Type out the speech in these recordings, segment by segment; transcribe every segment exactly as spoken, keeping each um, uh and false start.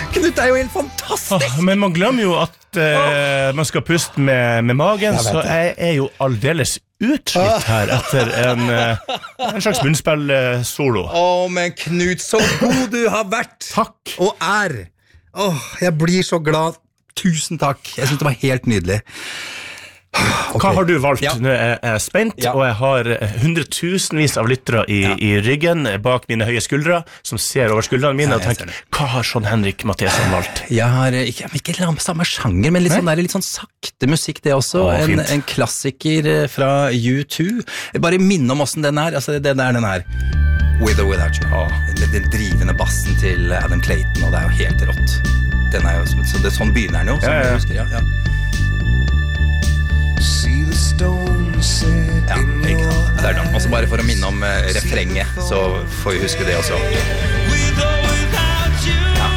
Knut er jo helt fantastisk. Ah, men man glemmer jo at eh, man skal puste med, med magen, Jeg vet så det. jeg er jo aldeles utslitt her etter en, eh, en slags munnspill-solo. Åh, men Knut, så god du har vært. Takk. Og er. Åh, jeg blir så glad. Tusen takk. Jeg synes det var helt nydelig. Okay. Hva har du valgt? Ja. Nå er jeg spent, Ja. og jeg har hundretusenvis av lyttere i, Ja. i ryggen, bak mine høye skuldre, som ser over skuldrene mine Ja, og jeg tenker, ser hva har sånn Henrik Mathesen valgt? Jeg har ikke, ikke samme sjanger, men litt Nei? sånn, der, litt sånn sakte musikk det også. Åh, en, fint. en klassiker fra U to. Bare minne om hvordan den er. Altså, det er den her. With or Without You. Den, den drivende bassen til Adam Clayton, og det er jo helt rått. Den er jo, så det, sånn begynner den jo, som Ja, ja. jeg husker. Ja, ja. Ja, ikke sant. Det er da. Også bare for å minne om uh, refrenget, så får vi huske det også. Ja.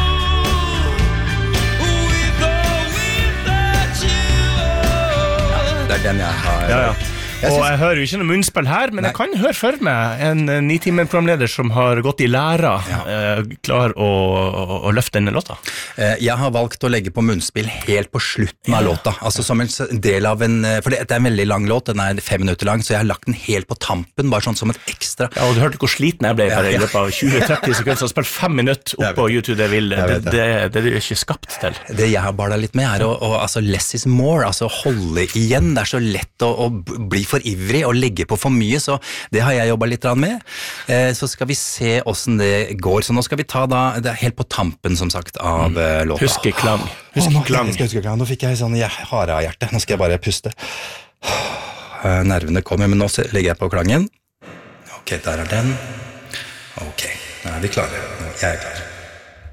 Ja, det er den jeg har. Ja, ja. Jeg Og synes- jeg hører jo ikke noe munnspill her, men Nei. jeg kan høre for meg en eh, nitimen-programleder som har gått i læra, Ja. eh, klar å, å, å løfte denne låta. Eh, Jeg har valgt å legge på munnspill helt på slutten av låta. Altså som en s- del av en, eh, for det det er en veldig lang låt, den er fem minutter lang, så jeg har lagt den helt på tampen, bare sånn som et ekstra. Ja, og du hørte hvor sliten jeg ble Ja, bare i ja. løpet av tjue til tretti sekunder, så spill fem minutter Jeg opp på vet YouTube, det, vil, Jeg det, vet det, det. det er du ikke skapt til. Det jeg har bala litt med er å, å altså less is more, altså holde igjen. Det er så lett å, å b- bli for ivrig og legge på for mye, så det har jeg jobbet litt grann med. Eh, så skal vi se hvordan det går. Så nå skal vi ta da, det er helt på tampen som sagt av mm. låta. Husk klang. Husk Husk nå, klang. jeg skal huske klang. Nå fikk jeg sånn hara-hjerte. Nå skal jeg bare puste. Eh, Nervene kommer, men nå se- legger jeg på klangen. Ok, der er den. Ok, nå er vi klare. Jeg er klar.